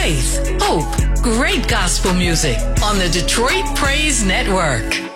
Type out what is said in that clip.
faith, hope, great gospel music on the Detroit Praise Network.